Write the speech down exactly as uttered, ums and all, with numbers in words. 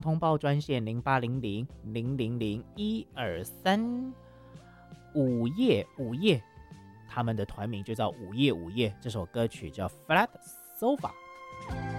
通报专线零八零零零零零一二三。午夜午夜，他们的团名就叫午夜午夜，这首歌曲叫 Flat Sofa。